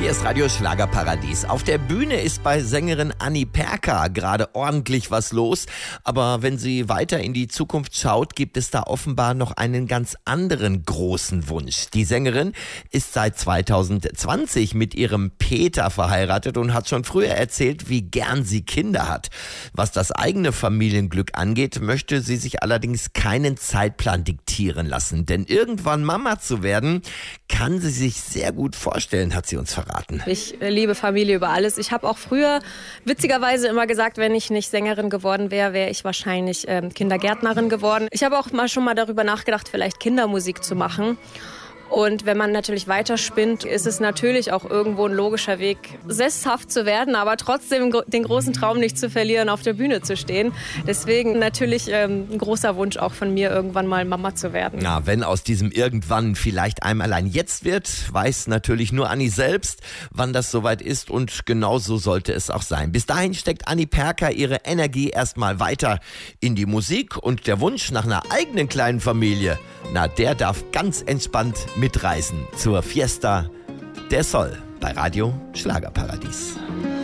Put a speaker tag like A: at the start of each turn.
A: Hier ist Radio Schlagerparadies. Auf der Bühne ist bei Sängerin Anni Perka gerade ordentlich was los. Aber wenn sie weiter in die Zukunft schaut, gibt es da offenbar noch einen ganz anderen großen Wunsch. Die Sängerin ist seit 2020 mit ihrem Peter verheiratet und hat schon früher erzählt, wie gern sie Kinder hat. Was das eigene Familienglück angeht, möchte sie sich allerdings keinen Zeitplan diktieren lassen. Denn irgendwann Mama zu werden, kann sie sich sehr gut vorstellen, hat sie uns verraten.
B: Ich liebe Familie über alles. Ich habe auch früher witzigerweise immer gesagt, wenn ich nicht Sängerin geworden wäre, wäre ich wahrscheinlich Kindergärtnerin geworden. Ich habe auch schon mal darüber nachgedacht, vielleicht Kindermusik zu machen. Und wenn man natürlich weiterspinnt, ist es natürlich auch irgendwo ein logischer Weg, sesshaft zu werden, aber trotzdem den großen Traum nicht zu verlieren, auf der Bühne zu stehen. Deswegen natürlich ein großer Wunsch auch von mir, irgendwann mal Mama zu werden.
A: Na, wenn aus diesem Irgendwann vielleicht einmal ein Jetzt wird, weiß natürlich nur Anni selbst, wann das soweit ist, und genau so sollte es auch sein. Bis dahin steckt Anni Perka ihre Energie erstmal weiter in die Musik, und der Wunsch nach einer eigenen kleinen Familie, na, der darf ganz entspannt mitreisen zur Fiesta del Sol bei Radio Schlagerparadies.